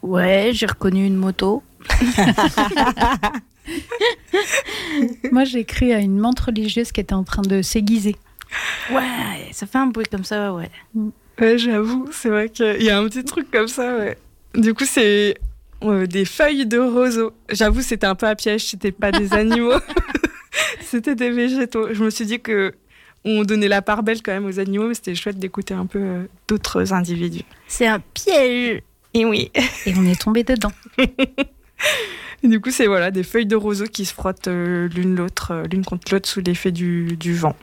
Ouais, j'ai reconnu une moto. Moi, j'ai cru à une menthe religieuse qui était en train de s'aiguiser. Ouais, ça fait un bruit comme ça, ouais. Ouais, j'avoue, c'est vrai qu'il y a un petit truc comme ça, ouais. Du coup, c'est des feuilles de roseau. J'avoue, c'était un peu un piège, c'était pas des animaux, c'était des végétaux. Je me suis dit que on donnait la part belle quand même aux animaux, mais c'était chouette d'écouter un peu d'autres individus. C'est un piège. Et oui. Et on est tombé dedans. Et du coup, c'est des feuilles de roseau qui se frottent l'une contre l'autre sous l'effet du vent.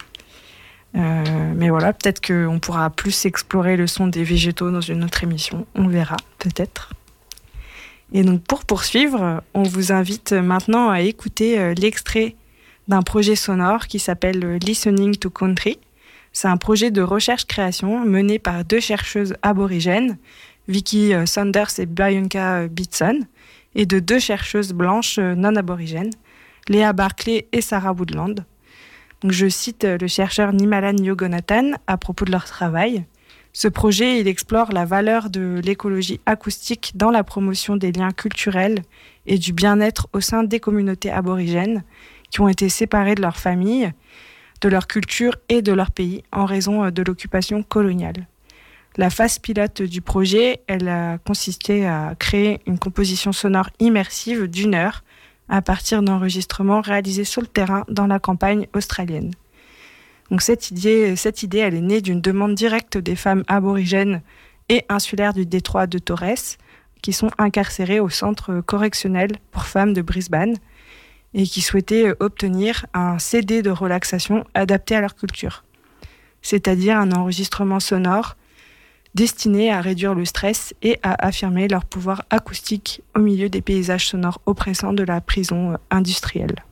Mais voilà, peut-être qu'on pourra plus explorer le son des végétaux dans une autre émission. On verra, peut-être. Et donc, pour poursuivre, on vous invite maintenant à écouter l'extrait d'un projet sonore qui s'appelle Listening to Country. C'est un projet de recherche-création mené par 2 chercheuses aborigènes, Vicky Saunders et Bianca Bitson, et de 2 chercheuses blanches non aborigènes, Léa Barclay et Sarah Woodland. Donc, je cite le chercheur Nimalan Yogonathan à propos de leur travail. Ce projet, il explore la valeur de l'écologie acoustique dans la promotion des liens culturels et du bien-être au sein des communautés aborigènes qui ont été séparées de leur famille, de leur culture et de leur pays en raison de l'occupation coloniale. La phase pilote du projet, elle a consisté à créer une composition sonore immersive d'1 heure à partir d'enregistrements réalisés sur le terrain dans la campagne australienne. Donc cette idée, elle est née d'une demande directe des femmes aborigènes et insulaires du détroit de Torres, qui sont incarcérées au centre correctionnel pour femmes de Brisbane et qui souhaitaient obtenir un CD de relaxation adapté à leur culture, c'est-à-dire un enregistrement sonore destiné à réduire le stress et à affirmer leur pouvoir acoustique au milieu des paysages sonores oppressants de la prison industrielle.